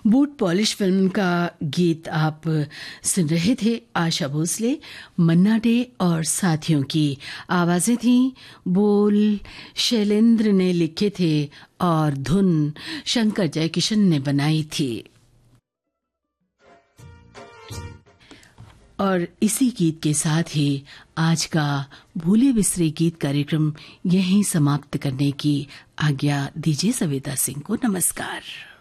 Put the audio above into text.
Boot polish film का गीत आप सुन रहे थे। आशा भोसले, मन्ना डे और साथियों की आवाजें थीं। बोल शैलेंद्र ने लिखे थे और धुन शंकर जयकिशन ने बनाई थी। और इसी गीत के साथ ही आज का भूले बिसरे गीत कार्यक्रम यहीं समाप्त करने की आज्ञा दीजिए। सविता सिंह को नमस्कार।